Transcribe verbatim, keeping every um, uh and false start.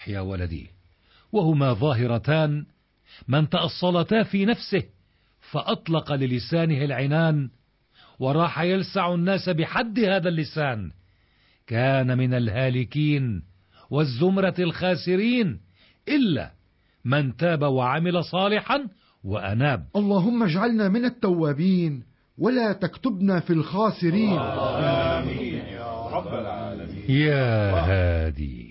يا ولدي، وهما ظاهرتان من تأصلتا في نفسه فأطلق للسانه العنان وراح يلسع الناس بحد هذا اللسان، كان من الهالكين والزمرة الخاسرين إلا من تاب وعمل صالحا وأناب. اللهم اجعلنا من التوابين ولا تكتبنا في الخاسرين. آمين يا رب العالمين. يا هادي